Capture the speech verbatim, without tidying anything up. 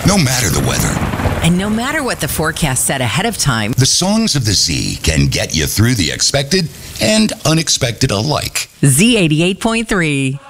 No matter the weather. And no matter what the forecast said ahead of time, The songs of the Z can get you through the expected and unexpected alike. Z eighty-eight point three.